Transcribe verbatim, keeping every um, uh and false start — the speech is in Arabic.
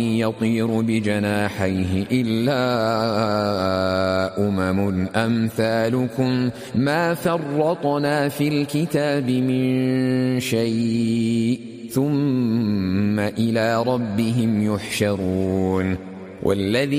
يطير بجناحيه إلا أمم أمثالكم ما فرطنا في الكتاب من شيء ثم إلى ربهم يحشرون. والذي